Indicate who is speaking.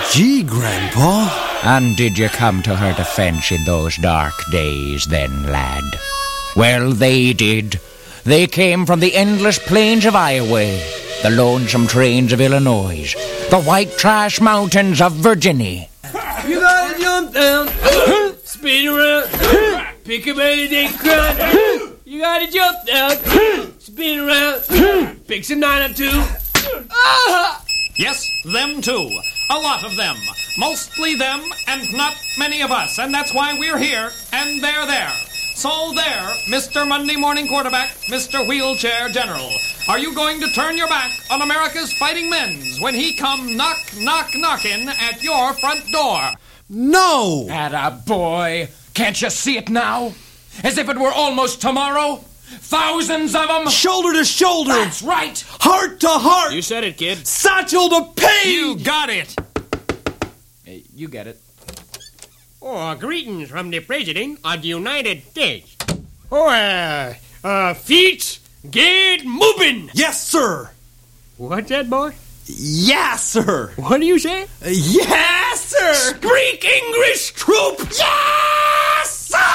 Speaker 1: Gee, Grandpa.
Speaker 2: And did you come to her defense in those dark days then, lad? Well, they did. They came from the endless plains of Iowa, the lonesome trains of Illinois, the white trash mountains of Virginia.
Speaker 3: You gotta jump down, spin around, pick a Benedict crunch. You gotta jump down, spin around, pick some 902.
Speaker 4: Yes, them too. A lot of them. Mostly them and not many of us. And that's why we're here and they're there. So there, Mr. Monday Morning Quarterback, Mr. Wheelchair General. Are you going to turn your back on America's fighting men's when he come knock, knock, knocking at your front door?
Speaker 1: No!
Speaker 5: Attaboy. Can't you see it now? As if it were almost tomorrow? Thousands of them?
Speaker 1: Shoulder to shoulder!
Speaker 5: That's right!
Speaker 1: Heart to heart!
Speaker 3: You said it, kid.
Speaker 1: Satchel to page!
Speaker 4: You got it!
Speaker 5: Hey, you get it.
Speaker 3: Oh, greetings from the President of the United States. Feet, get moving!
Speaker 1: Yes, sir!
Speaker 3: What's that, boy?
Speaker 1: Yes, sir!
Speaker 3: What do you say?
Speaker 1: Yes, sir!
Speaker 3: Greek English troop!
Speaker 1: Yeah!